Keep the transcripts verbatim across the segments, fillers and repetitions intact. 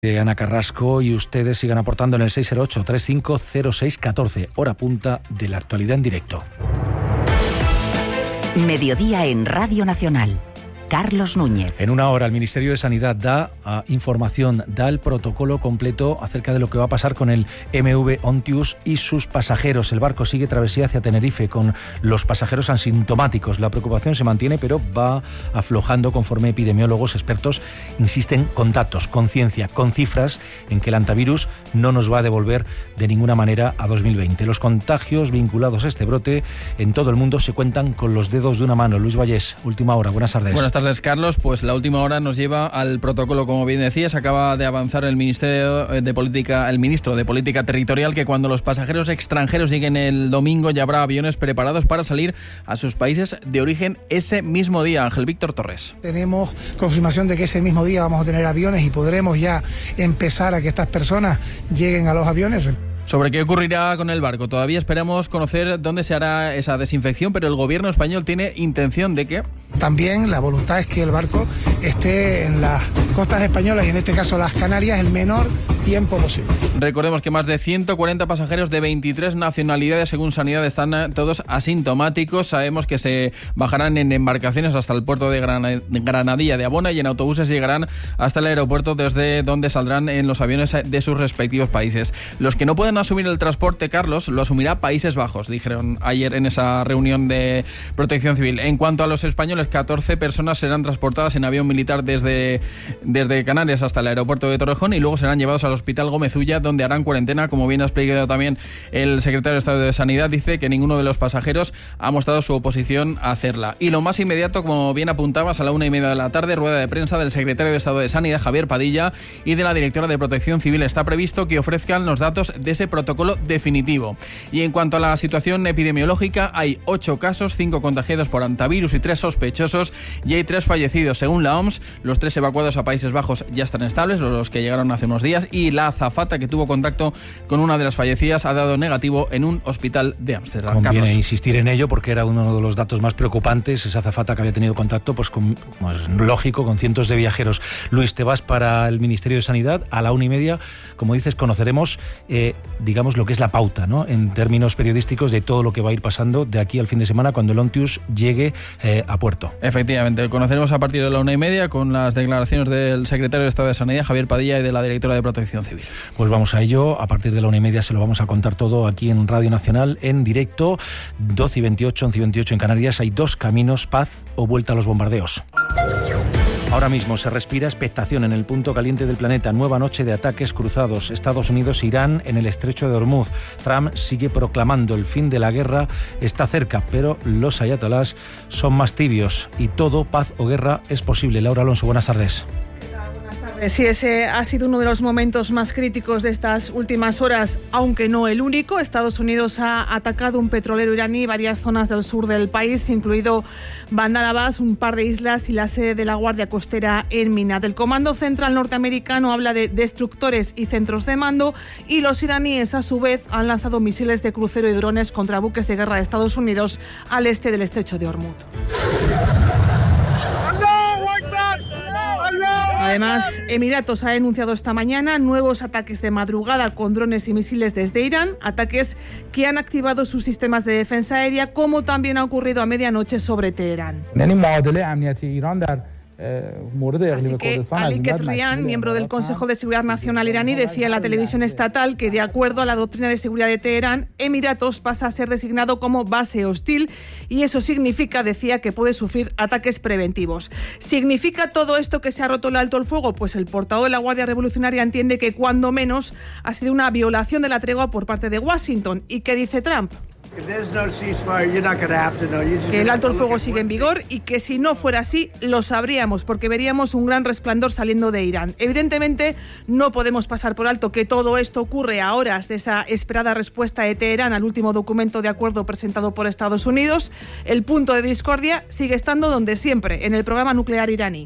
de Ana Carrasco, y ustedes sigan aportando en el seis cero ocho, treinta y cinco cero seis catorce, hora punta de la actualidad en directo. Mediodía en Radio Nacional. Carlos Núñez. En una hora el Ministerio de Sanidad da uh, información, da el protocolo completo acerca de lo que va a pasar con el M V Ontius y sus pasajeros. El barco sigue travesía hacia Tenerife con los pasajeros asintomáticos. La preocupación se mantiene, pero va aflojando conforme epidemiólogos expertos insisten con datos, con ciencia, con cifras en que el antivirus no nos va a devolver de ninguna manera a dos mil veinte. Los contagios vinculados a este brote en todo el mundo se cuentan con los dedos de una mano. Luis Vallés, última hora. Buenas tardes. Buenas tardes. Carlos, pues la última hora nos lleva al protocolo, como bien decías. Acaba de avanzar el Ministerio de Política, el ministro de Política Territorial, que cuando los pasajeros extranjeros lleguen el domingo ya habrá aviones preparados para salir a sus países de origen ese mismo día. Ángel Víctor Torres. Tenemos confirmación de que ese mismo día vamos a tener aviones y podremos ya empezar a que estas personas lleguen a los aviones. Sobre qué ocurrirá con el barco, todavía esperamos conocer dónde se hará esa desinfección, pero el gobierno español tiene intención de que... También la voluntad es que el barco esté en las costas españolas y en este caso las Canarias el menor tiempo posible. Recordemos que más de ciento cuarenta pasajeros de veintitrés nacionalidades, según Sanidad, están todos asintomáticos. Sabemos que se bajarán en embarcaciones hasta el puerto de Granadilla de Abona y en autobuses llegarán hasta el aeropuerto, desde donde saldrán en los aviones de sus respectivos países. Los que no pueden asumir el transporte, Carlos, lo asumirá Países Bajos, dijeron ayer en esa reunión de Protección Civil. En cuanto a los españoles, catorce personas serán transportadas en avión militar desde, desde Canarias hasta el aeropuerto de Torrejón y luego serán llevados al Hospital Gómez Ulla, donde harán cuarentena. Como bien ha explicado también el secretario de Estado de Sanidad, dice que ninguno de los pasajeros ha mostrado su oposición a hacerla. Y lo más inmediato, como bien apuntabas, a la una y media de la tarde, rueda de prensa del secretario de Estado de Sanidad, Javier Padilla, y de la directora de Protección Civil. Está previsto que ofrezcan los datos de ese protocolo definitivo. Y en cuanto a la situación epidemiológica, hay ocho casos, cinco contagiados por antivirus y tres sospechosos, y hay tres fallecidos. Según la O M S, los tres evacuados a Países Bajos ya están estables, los que llegaron hace unos días, y la azafata que tuvo contacto con una de las fallecidas ha dado negativo en un hospital de Ámsterdam. Conviene Carlos. insistir en ello porque era uno de los datos más preocupantes, esa azafata que había tenido contacto, pues, con, pues lógico, con cientos de viajeros. Luis, te vas para el Ministerio de Sanidad a la una y media. Como dices, conoceremos, eh, digamos, lo que es la pauta, ¿no?, en términos periodísticos, de todo lo que va a ir pasando de aquí al fin de semana cuando el Ontius llegue eh, a puerto. Efectivamente, conoceremos a partir de la una y media con las declaraciones del secretario de Estado de Sanidad, Javier Padilla, y de la directora de Protección Civil. Pues vamos a ello, a partir de la una y media se lo vamos a contar todo aquí en Radio Nacional, en directo. Doce y veintiocho, once y veintiocho en Canarias. Hay dos caminos: paz o vuelta a los bombardeos. Ahora mismo se respira expectación en el punto caliente del planeta. Nueva noche de ataques cruzados. Estados Unidos, Irán en el estrecho de Hormuz. Trump sigue proclamando el fin de la guerra está cerca, pero los ayatolás son más tibios y todo, paz o guerra, es posible. Laura Alonso, buenas tardes. Sí, ese ha sido uno de los momentos más críticos de estas últimas horas, aunque no el único. Estados Unidos ha atacado un petrolero iraní y varias zonas del sur del país, incluido Bandar Abbas, un par de islas y la sede de la Guardia Costera en Minad. El Comando Central norteamericano habla de destructores y centros de mando, y los iraníes, a su vez, han lanzado misiles de crucero y drones contra buques de guerra de Estados Unidos al este del estrecho de Hormuz. Además, Emiratos ha denunciado esta mañana nuevos ataques de madrugada con drones y misiles desde Irán, ataques que han activado sus sistemas de defensa aérea, como también ha ocurrido a medianoche sobre Teherán. Así que Ali Ketrian, miembro del Consejo de Seguridad Nacional iraní, decía en la televisión estatal que, de acuerdo a la doctrina de seguridad de Teherán, Emiratos pasa a ser designado como base hostil, y eso significa, decía, que puede sufrir ataques preventivos. ¿Significa todo esto que se ha roto el alto el fuego? Pues el portavoz de la Guardia Revolucionaria entiende que, cuando menos, ha sido una violación de la tregua por parte de Washington. ¿Y qué dice Trump? Que el alto el fuego sigue en vigor y que, si no fuera así, lo sabríamos, porque veríamos un gran resplandor saliendo de Irán. Evidentemente, no podemos pasar por alto que todo esto ocurre a horas de esa esperada respuesta de Teherán al último documento de acuerdo presentado por Estados Unidos. El punto de discordia sigue estando donde siempre, en el programa nuclear iraní.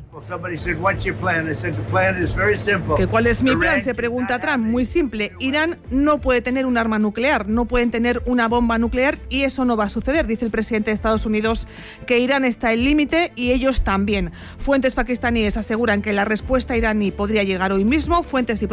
¿Que cuál es mi plan?, se pregunta Trump. Muy simple: Irán no puede tener un arma nuclear, no pueden tener una bomba nuclear, y eso no va a suceder. Dice el presidente de Estados Unidos que Irán está al límite y ellos también. Fuentes pakistaníes aseguran que la respuesta iraní podría llegar hoy mismo. Fuentes